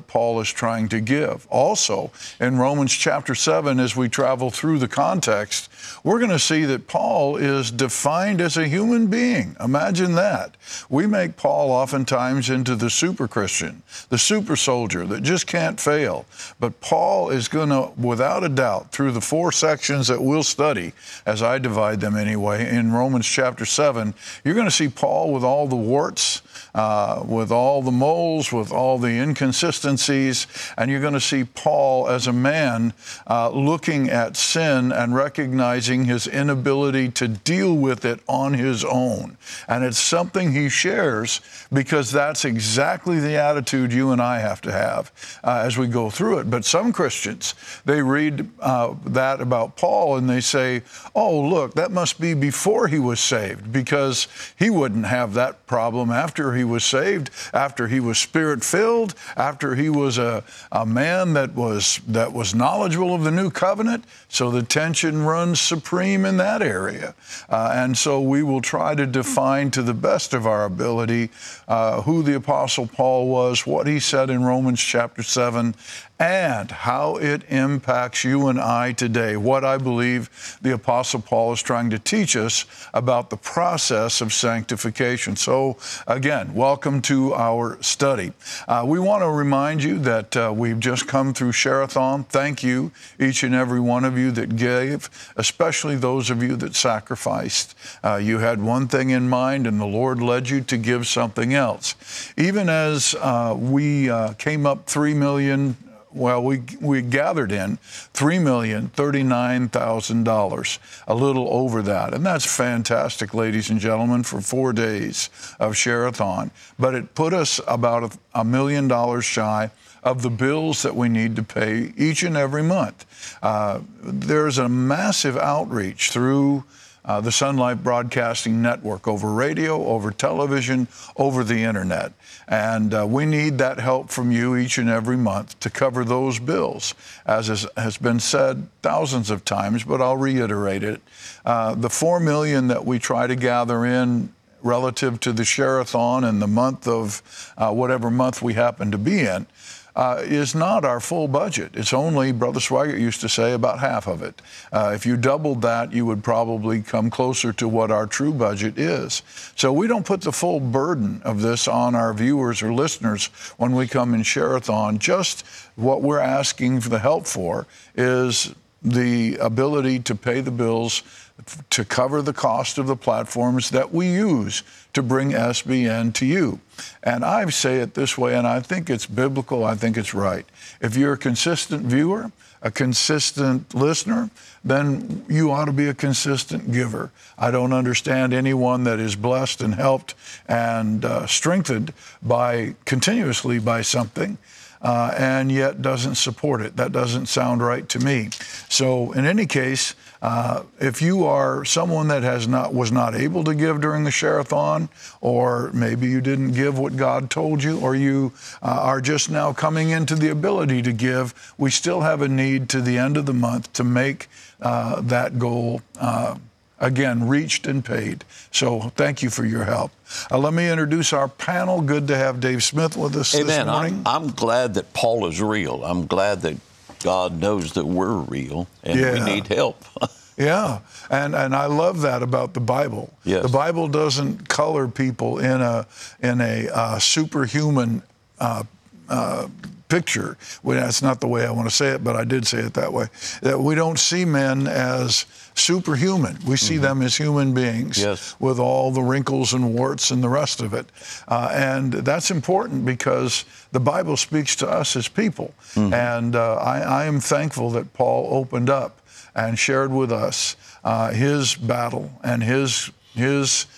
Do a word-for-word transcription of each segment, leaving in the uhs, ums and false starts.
what Paul is trying to give. Also, in Romans chapter seven, as we travel through the context, we're going to see that Paul is defined as a human being. Imagine that. We make Paul oftentimes into the super Christian, the super soldier that just can't fail. But Paul is going to, without a doubt, through the four sections that we'll study, as I divide them anyway, in Romans chapter seven, you're going to see Paul with all the warts, uh, with all the moles, with all the inconsistencies, and you're going to see Paul as a man uh, looking at sin and recognizing his inability to deal with it on his own. And it's something he shares because that's exactly the attitude you and I have to have uh, as we go through it. But some Christians, they read uh, that about Paul and they say, oh, look, that must be before he was saved, because he wouldn't have that problem after he was saved, after he was Spirit-filled, after he was a, a man that was, that was knowledgeable of the new covenant. So the tension runs supreme in that area. Uh, and so we will try to define to the best of our ability uh, who the Apostle Paul was, what he said in Romans chapter seven, and how it impacts you and I today, what I believe the Apostle Paul is trying to teach us about the process of sanctification. So, again, welcome to our study. Uh, we want to remind you that uh, we've just come through Share-a-thon. Thank you, each and every one of you that gave, especially those of you that sacrificed. Uh, you had one thing in mind, and the Lord led you to give something else. Even as uh, we uh, came up three million Well, we we gathered in three million thirty-nine thousand dollars, a little over that. And that's fantastic, ladies and gentlemen, for four days of Share-a-thon. But it put us about a, a million dollars shy of the bills that we need to pay each and every month. Uh, there's a massive outreach through Uh, the Sun Life Broadcasting Network, over radio, over television, over the internet. And uh, we need that help from you each and every month to cover those bills. As is, has been said thousands of times, but I'll reiterate it. Uh, the four million that we try to gather in relative to the Share-a-thon in the month of uh, whatever month we happen to be in, Uh, is not our full budget. It's only, Brother Swigert used to say, about half of it. Uh, if you doubled that, you would probably come closer to what our true budget is. So we don't put the full burden of this on our viewers or listeners when we come in Share-a-thon. Just what we're asking for the help for is the ability to pay the bills, to cover the cost of the platforms that we use to bring S B N to you. And I say it this way, and I think it's biblical, I think it's right. If you're a consistent viewer, a consistent listener, then you ought to be a consistent giver. I don't understand anyone that is blessed and helped and uh, strengthened by continuously by something, uh, and yet doesn't support it. That doesn't sound right to me. So in any case, Uh, if you are someone that has not was not able to give during the Share-a-thon, or maybe you didn't give what God told you, or you uh, are just now coming into the ability to give, we still have a need to the end of the month to make uh, that goal uh, again reached and paid. So thank you for your help. Uh, let me introduce our panel. Good to have Dave Smith with us Amen. this morning. I'm, I'm glad that Paul is real. I'm glad that God knows that we're real and yeah. we need help. Yeah, and and I love that about the Bible. Yes. The Bible doesn't color people in a in a uh, superhuman uh, uh, picture. Well, that's not the way I want to say it, but I did say it that way. That we don't see men as superhuman. We see mm-hmm. them as human beings, yes. with all the wrinkles and warts and the rest of it. Uh, and that's important because the Bible speaks to us as people. Mm-hmm. And uh, I, I am thankful that Paul opened up and shared with us uh, his battle and his his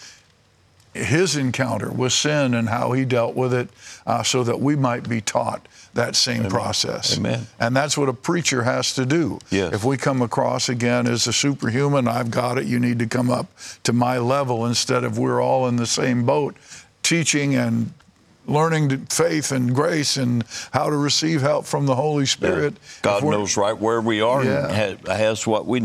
his encounter with sin and how he dealt with it, uh, so that we might be taught that same Amen. process. Amen. And that's what a preacher has to do. Yes. If we come across again as a superhuman, I've got it, you need to come up to my level, instead of we're all in the same boat, teaching and learning faith and grace and how to receive help from the Holy Spirit. Yeah. God knows right where we are, yeah. and has, has what we need.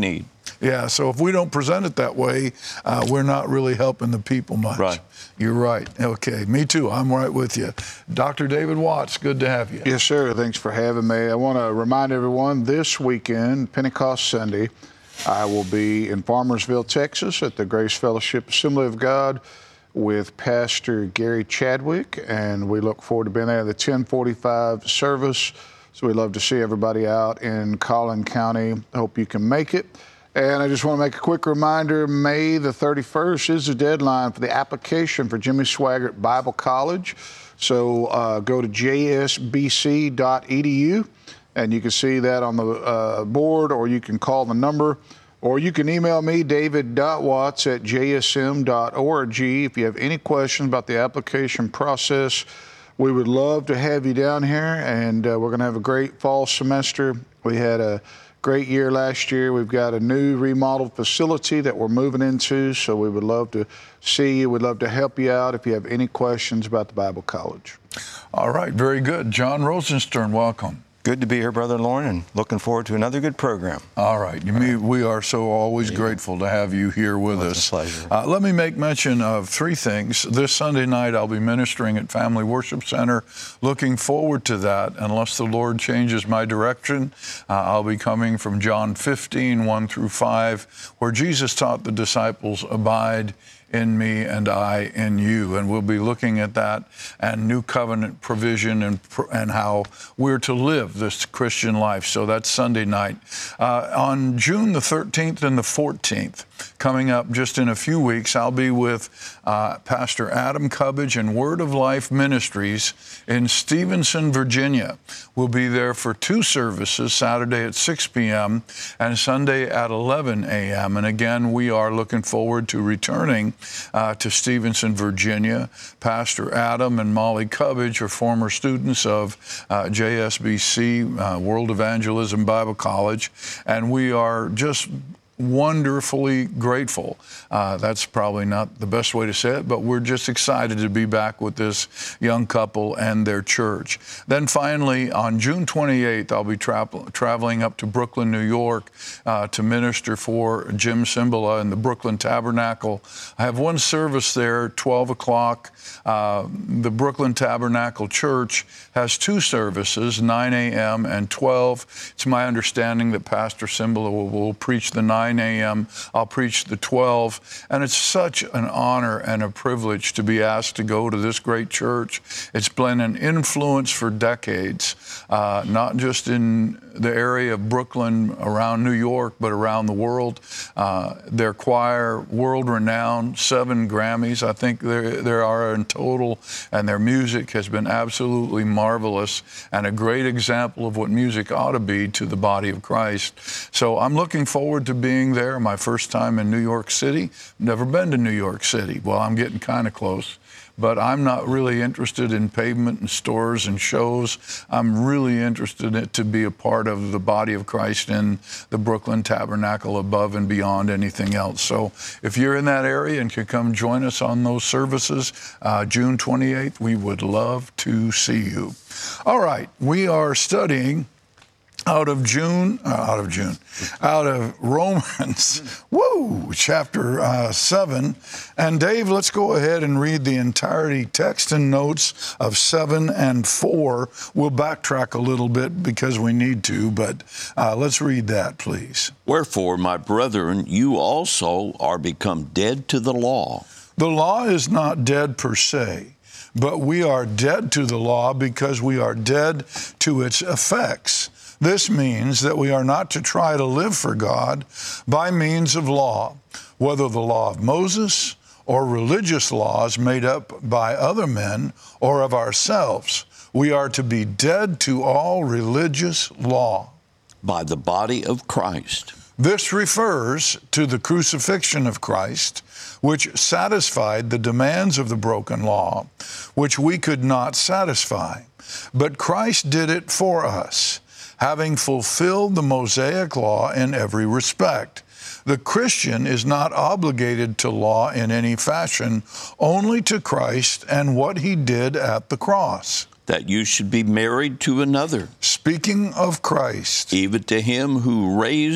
Yeah, so if we don't present it that way, uh, we're not really helping the people much. Right. You're right. Okay, me too. I'm right with you. Doctor David Watts, good to have you. Yes, sir. Thanks for having me. I want to remind everyone this weekend, Pentecost Sunday, I will be in Farmersville, Texas at the Grace Fellowship Assembly of God with Pastor Gary Chadwick, and we look forward to being there at the ten forty-five service. So we'd love to see everybody out in Collin County. Hope you can make it. And I just want to make a quick reminder, May the thirty-first is the deadline for the application for Jimmy Swaggart Bible College. So uh, go to j s b c dot e d u and you can see that on the uh, board, or you can call the number, or you can email me, david dot watts at j s m dot org, if you have any questions about the application process. We would love to have you down here, and uh, we're going to have a great fall semester. We had a great year last year. We've got a new remodeled facility that we're moving into, so we would love to see you. We'd love to help you out if you have any questions about the Bible College. All right, very good. John Rosenstern, welcome. Good to be here, Brother Lauren, and looking forward to another good program. All right. You mean, we are so always yeah. grateful to have you here with well, us. It's a pleasure. Uh, let me make mention of three things. This Sunday night, I'll be ministering at Family Worship Center. Looking forward to that. Unless the Lord changes my direction, uh, I'll be coming from John fifteen, one through five, where Jesus taught the disciples, abide in me and I in you. And we'll be looking at that and new covenant provision and and how we're to live this Christian life. So that's Sunday night. Uh, on June the thirteenth and the fourteenth, coming up just in a few weeks, I'll be with uh, Pastor Adam Cubbage and Word of Life Ministries in Stevenson, Virginia. We'll be there for two services, Saturday at six p m and Sunday at eleven a m And again, we are looking forward to returning uh, to Stevenson, Virginia. Pastor Adam and Molly Cubbage are former students of uh, J S B C, uh, World Evangelism Bible College, and we are just wonderfully grateful. Uh, that's probably not the best way to say it, but we're just excited to be back with this young couple and their church. Then finally, on June twenty-eighth, I'll be tra traveling up to Brooklyn, New York uh, to minister for Jim Cymbala in the Brooklyn Tabernacle. I have one service there, twelve o'clock. Uh, the Brooklyn Tabernacle Church has two services, nine a m and twelve. It's my understanding that Pastor Cymbala will, will preach the nine a m I'll preach the twelve, and it's such an honor and a privilege to be asked to go to this great church. It's been an influence for decades, uh, not just in the area of Brooklyn, around New York, but around the world. Uh, their choir, world-renowned, seven Grammys, I think there, there are in total, and their music has been absolutely marvelous and a great example of what music ought to be to the body of Christ. So I'm looking forward to being there. My first time in New York City. Never been to New York City. Well, I'm getting kind of close. But I'm not really interested in pavement and stores and shows. I'm really interested in it to be a part of the body of Christ in the Brooklyn Tabernacle above and beyond anything else. So if you're in that area and can come join us on those services, uh, June twenty-eighth, we would love to see you. All right, we are studying out of June, uh, out of June, out of Romans, woo, chapter uh, seven. And Dave, let's go ahead and read the entirety, text and notes of seven and four. We'll backtrack a little bit because we need to, but uh, let's read that, please. Wherefore, my brethren, you also are become dead to the law. The law is not dead per se, but we are dead to the law because we are dead to its effects. This means that we are not to try to live for God by means of law, whether the law of Moses or religious laws made up by other men or of ourselves. We are to be dead to all religious law. By the body of Christ. This refers to the crucifixion of Christ, which satisfied the demands of the broken law, which we could not satisfy. But Christ did it for us, having fulfilled the Mosaic law in every respect. The Christian is not obligated to law in any fashion, only to Christ and what he did at the cross. That you should be married to another. Speaking of Christ. Even to him who raised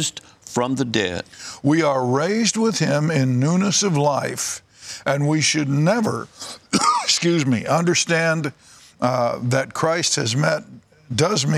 from the dead. We are raised with him in newness of life, and we should never, excuse me, understand uh, that Christ has met, does mean